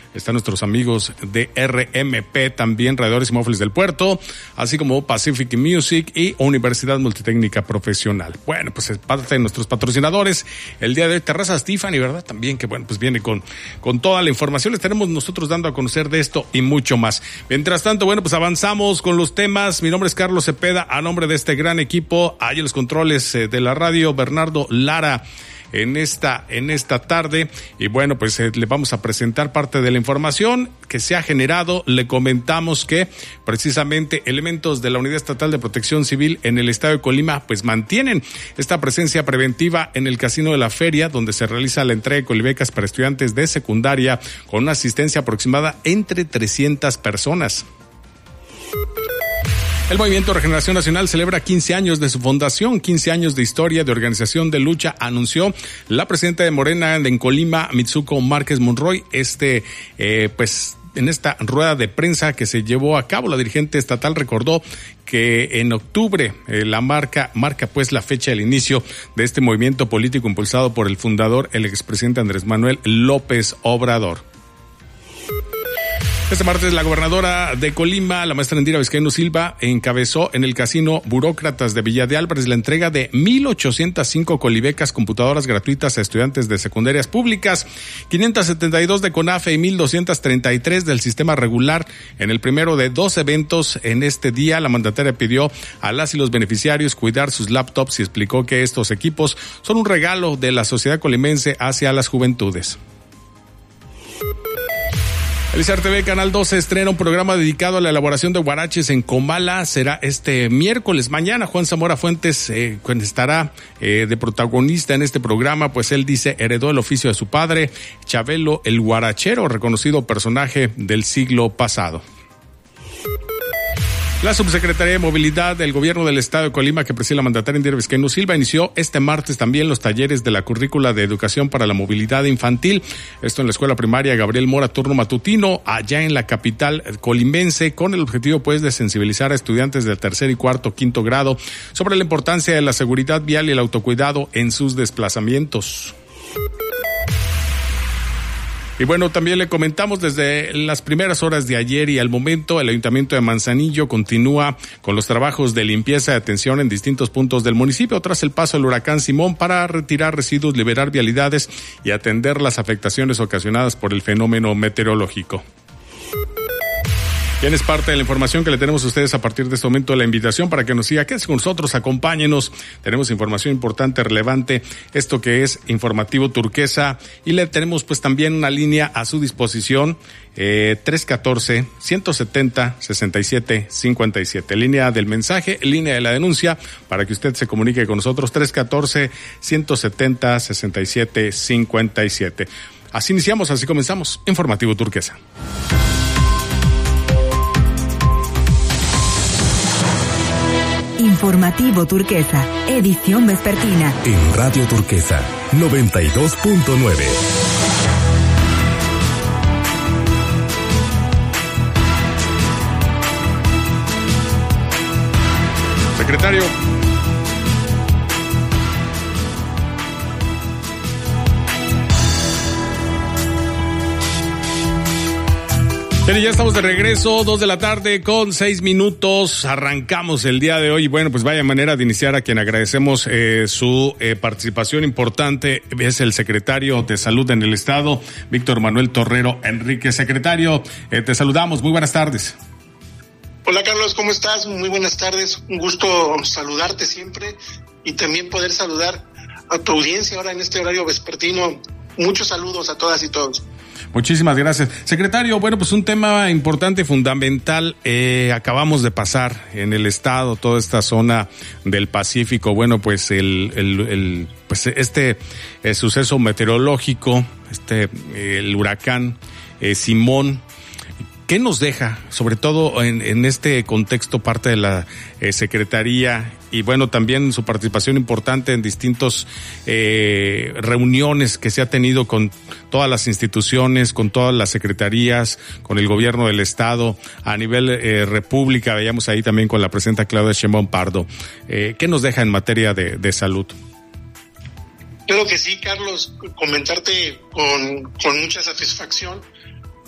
están nuestros amigos de RMP, también Radiadores y Muebles del Puerto, así como Pacific Music y Universidad Multitécnica Profesional. Bueno, pues es parte de nuestros patrocinadores el día de hoy. Terrazas Tiffany, ¿verdad? También que bueno, pues viene con toda la información. Les estaremos nosotros dando a conocer de esto y mucho más. Mientras tanto, bueno, pues avanzamos con los temas. Mi nombre es Carlos Cepeda, a nombre de este gran equipo, ahí en los controles de la radio, Bernardo Lara, en esta tarde. Y bueno, pues le vamos a presentar parte de la información que se ha generado. Le comentamos que precisamente elementos de la Unidad Estatal de Protección Civil en el estado de Colima pues mantienen esta presencia preventiva en el Casino de la Feria, donde se realiza la entrega de colibecas para estudiantes de secundaria con una asistencia aproximada entre 300 personas. El Movimiento Regeneración Nacional celebra 15 años de su fundación, 15 años de historia de organización de lucha, anunció la presidenta de Morena en Colima, Mitsuko Márquez Monroy. En esta rueda de prensa que se llevó a cabo, la dirigente estatal recordó que en octubre la marca pues la fecha del inicio de este movimiento político impulsado por el fundador, el expresidente Andrés Manuel López Obrador. Este martes la gobernadora de Colima, la maestra Indira Vizcaíno Silva, encabezó en el Casino Burócratas de Villa de Álvarez la entrega de 1,805 colibecas computadoras gratuitas a estudiantes de secundarias públicas, 572 de CONAFE y 1,233 del sistema regular. En el primero de 2 eventos en este día, la mandataria pidió a las y los beneficiarios cuidar sus laptops y explicó que estos equipos son un regalo de la sociedad colimense hacia las juventudes. El ISAR TV Canal 12 estrena un programa dedicado a la elaboración de huaraches en Comala. Será este miércoles. Mañana Juan Zamora Fuentes estará de protagonista en este programa, pues él dice heredó el oficio de su padre, Chabelo el Huarachero, reconocido personaje del siglo pasado. La Subsecretaría de Movilidad del Gobierno del Estado de Colima, que preside la mandataria Indira Vizcaíno Silva, inició este martes también los talleres de la currícula de educación para la movilidad infantil. Esto en la escuela primaria Gabriel Mora, turno matutino, allá en la capital colimense, con el objetivo pues de sensibilizar a estudiantes del 3er y 4º, 5º grado sobre la importancia de la seguridad vial y el autocuidado en sus desplazamientos. Y bueno, también le comentamos desde las primeras horas de ayer y al momento, el Ayuntamiento de Manzanillo continúa con los trabajos de limpieza y atención en distintos puntos del municipio tras el paso del huracán Simón para retirar residuos, liberar vialidades y atender las afectaciones ocasionadas por el fenómeno meteorológico. Bien, es parte de la información que le tenemos a ustedes a partir de este momento, la invitación para que nos siga, quédense con nosotros, acompáñenos, tenemos información importante, relevante, esto que es Informativo Turquesa, y le tenemos pues también una línea a su disposición, 314-170-6757, línea del mensaje, línea de la denuncia, para que usted se comunique con nosotros, 314-170-6757. Así iniciamos, así comenzamos, Informativo Turquesa. Informativo Turquesa, edición vespertina. En Radio Turquesa, 92.9. Secretario. Bien, ya estamos de regreso, 2:06 p.m, arrancamos el día de hoy, y bueno, pues vaya manera de iniciar a quien agradecemos su participación importante, es el secretario de Salud en el Estado, Víctor Manuel Torrero Enrique. Secretario, te saludamos, muy buenas tardes. Hola Carlos, ¿cómo estás? Muy buenas tardes, un gusto saludarte siempre y también poder saludar a tu audiencia ahora en este horario vespertino. Muchos saludos a todas y todos. Muchísimas gracias. Secretario, bueno, pues un tema importante y fundamental, acabamos de pasar en el estado, toda esta zona del Pacífico, bueno, pues este suceso meteorológico, el huracán Simón. ¿Qué nos deja, sobre todo en este contexto, parte de la Secretaría y bueno, también su participación importante en distintos reuniones que se ha tenido con todas las instituciones, con todas las secretarías, con el gobierno del Estado, a nivel república, veíamos ahí también con la presidenta Claudia Sheinbaum Pardo? ¿Qué nos deja en materia de salud? Creo que sí, Carlos, comentarte con mucha satisfacción